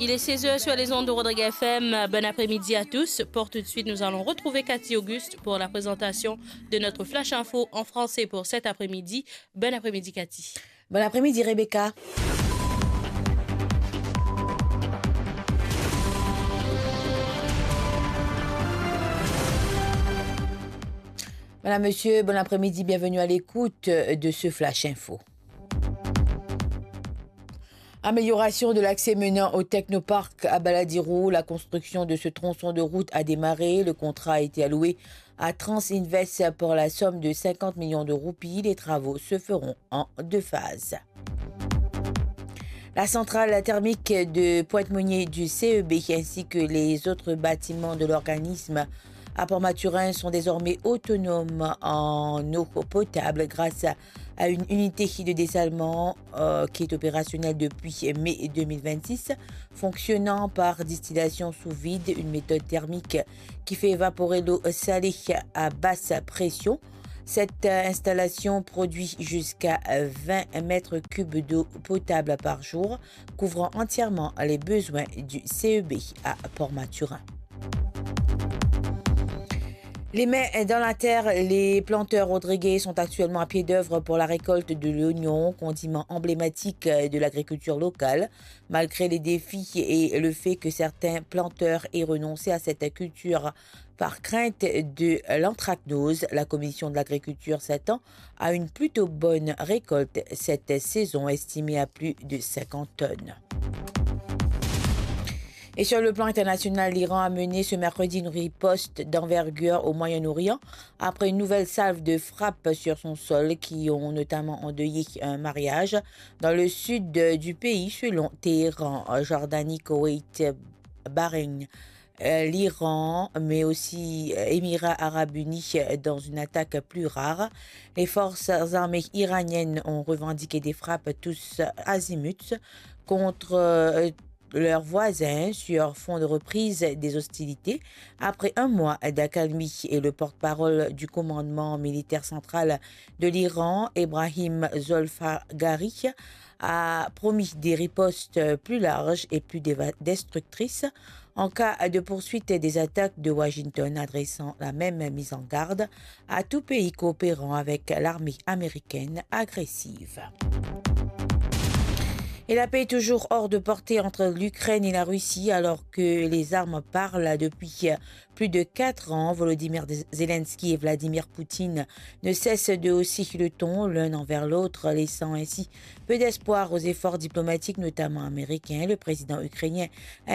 Il est 16h sur les ondes de Rodrigue FM. Bon après-midi à tous. Pour tout de suite, nous allons retrouver Cathy Auguste pour la présentation de notre Flash Info en français pour cet après-midi. Bon après-midi, Cathy. Bon après-midi, Rebecca. Madame, monsieur, bon après-midi, bienvenue à l'écoute de ce Flash Info. Amélioration de l'accès menant au Technoparc à Baladirou. La construction de ce tronçon de route a démarré. Le contrat a été alloué à Transinvest pour la somme de 50 millions de roupies. Les travaux se feront en 2 phases. La centrale thermique de Pointe-Monnier du CEB ainsi que les autres bâtiments de l'organisme à Port-Mathurin sont désormais autonomes en eau potable grâce à une unité de dessalement qui est opérationnelle depuis mai 2026, fonctionnant par distillation sous vide, une méthode thermique qui fait évaporer l'eau salée à basse pression. Cette installation produit jusqu'à 20 mètres cubes d'eau potable par jour, couvrant entièrement les besoins du CEB à Port-Mathurin. Les mains dans la terre, les planteurs rodriguais sont actuellement à pied d'œuvre pour la récolte de l'oignon, condiment emblématique de l'agriculture locale. Malgré les défis et le fait que certains planteurs aient renoncé à cette culture par crainte de l'anthracnose, la commission de l'agriculture s'attend à une plutôt bonne récolte cette saison, estimée à plus de 50 tonnes. Et sur le plan international, l'Iran a mené ce mercredi une riposte d'envergure au Moyen-Orient après une nouvelle salve de frappes sur son sol qui ont notamment endeuillé un mariage dans le sud du pays selon Téhéran, Jordanie, Koweït, Bahreïn, l'Iran, mais aussi Émirats arabes unis dans une attaque plus rare. Les forces armées iraniennes ont revendiqué des frappes tous azimuts contre leurs voisins sur fond de reprise des hostilités. Après un mois d'accalmie, et le porte-parole du commandement militaire central de l'Iran, Ebrahim Zolfagari, a promis des ripostes plus larges et plus destructrices en cas de poursuite des attaques de Washington, adressant la même mise en garde à tout pays coopérant avec l'armée américaine agressive. Et la paix est toujours hors de portée entre l'Ukraine et la Russie alors que les armes parlent depuis plus de 4 ans. Volodymyr Zelensky et Vladimir Poutine ne cessent de hausser le ton l'un envers l'autre, laissant ainsi peu d'espoir aux efforts diplomatiques, notamment américains. Le président ukrainien